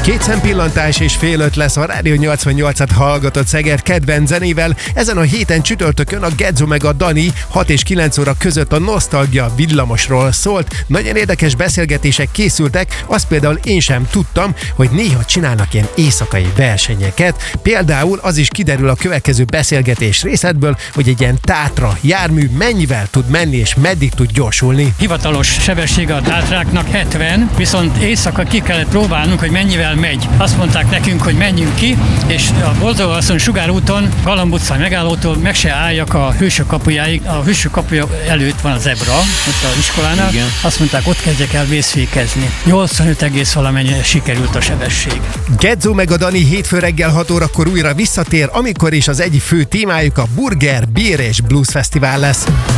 Két szempillantás és fél öt lesz, a Rádió 88-at hallgatott Szeged kedvenc zenével. Ezen a héten csütörtökön a Gedzó meg a Dani 6 és 9 óra között a Nosztalgia villamosról szólt. Nagyon érdekes beszélgetések készültek, azt például én sem tudtam, hogy néha csinálnak ilyen éjszakai versenyeket. Például az is kiderül a következő beszélgetés részletből, hogy egy ilyen Tátra jármű mennyivel tud menni és meddig tud gyorsulni. Hivatalos sebessége a Tátráknak 70, viszont éjszaka ki kellett próbálnunk, hogy mennyivel megy. Azt mondták nekünk, hogy menjünk ki, és a Boldog-asszony Sugárúton, Galamb utcai megállótól meg se álljak a Hősök kapujáig. A Hősök kapuja előtt van a zebra, ott az iskolánál. Igen. Azt mondták, ott kezdjek el vészfékezni. 85, valamennyire sikerült a sebesség. Gedzó meg a Dani hétfő reggel 6 órakor újra visszatér, amikor is az egyik fő témájuk a Burger, Beer és Blues Fesztivál lesz.